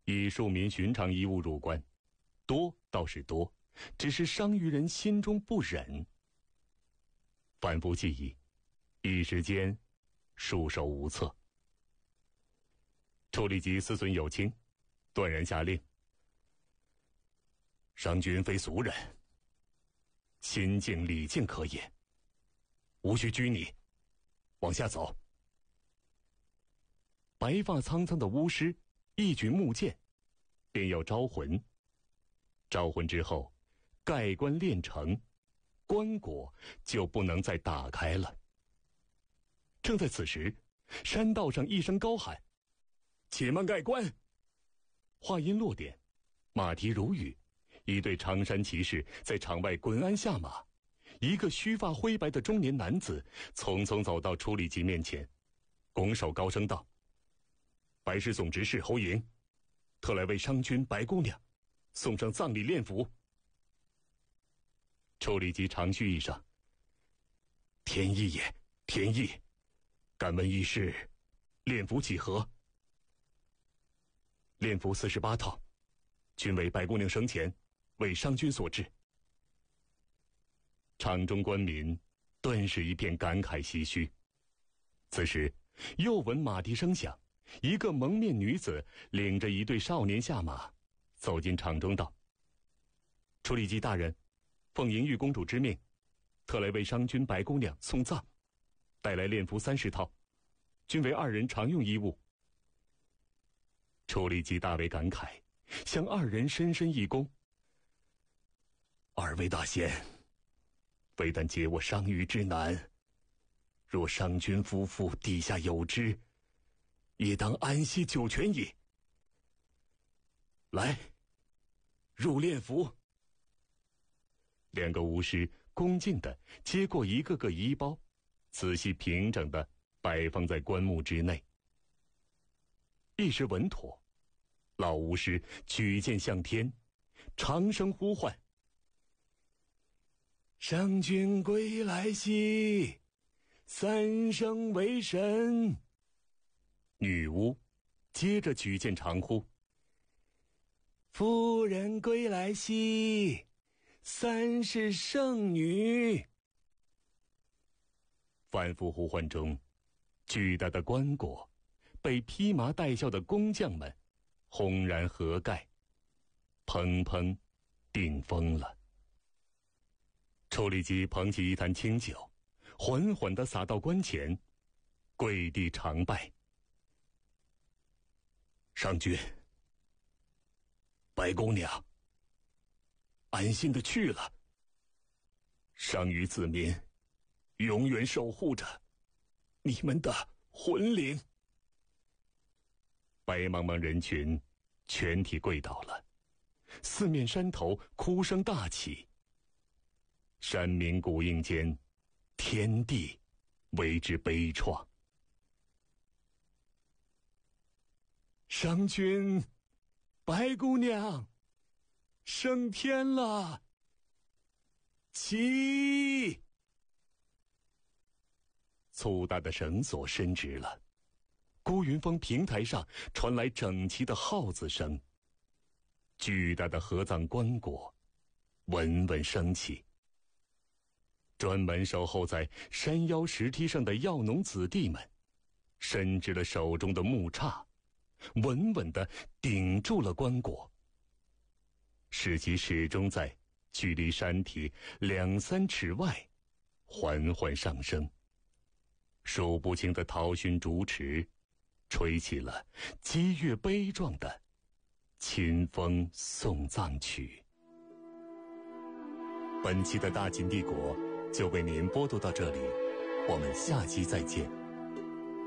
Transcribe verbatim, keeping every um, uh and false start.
以庶民寻常衣物入关，多倒是多，只是商于人心中不忍。反复记忆，一时间束手无策。处理及思损有轻，断然下令：商君非俗人，心静礼敬可也，无需拘泥，往下走。白发苍苍的巫师一举木剑，便要招魂。招魂之后，盖棺炼成，棺椁就不能再打开了。正在此时，山道上一声高喊：“且慢盖棺！”话音落点，马蹄如雨，一队长山骑士在场外滚鞍下马。一个须发灰白的中年男子匆匆走到处理吉面前，拱手高声道：“白氏总执事侯莹，特来为商君白姑娘送上葬礼殓服。”处理吉长吁一声：“天意也，天意！敢问一事，殓服几何？”“殓服四十八套，均为白姑娘生前为商君所制。”场中官民顿时一片感慨唏嘘。此时又闻马蹄声响，一个蒙面女子领着一队少年下马，走进场中道：“处理吉大人，奉莹玉公主之命，特来为商君白姑娘送葬，带来殓服三十套，均为二人常用衣物。”处理吉大为感慨，向二人深深一躬：“二位大仙，非但解我商于之难，若商君夫妇地下有知，也当安息九泉矣。来，入殓服。”两个巫师恭敬地接过一个个衣包，仔细平整地摆放在棺木之内。一时稳妥，老巫师举剑向天，长声呼唤：“商君归来兮，三生为神。”女巫接着举剑长呼：“夫人归来兮，三世圣女。”反复呼唤中，巨大的棺椁被披麻戴孝的工匠们轰然合盖，砰砰顶封了。处理吉捧起一坛清酒，缓缓地洒到棺前，跪地长拜：“商君，白姑娘，安心的去了。商于子民永远守护着你们的魂灵。”白茫茫人群全体跪倒了，四面山头哭声大起。山鸣谷应间，天地为之悲怆。商君，白姑娘，升天了！起！粗大的绳索伸直了，孤云峰平台上传来整齐的号子声，巨大的合葬棺椁稳稳升起。专门守候在山腰石梯上的药农子弟们，伸直了手中的木叉，稳稳地顶住了棺椁，使其始终在距离山体两三尺外缓缓上升。数不清的陶熏竹池吹起了激越悲壮的秦风送葬曲。本期的大秦帝国就为您播读到这里，我们下期再见。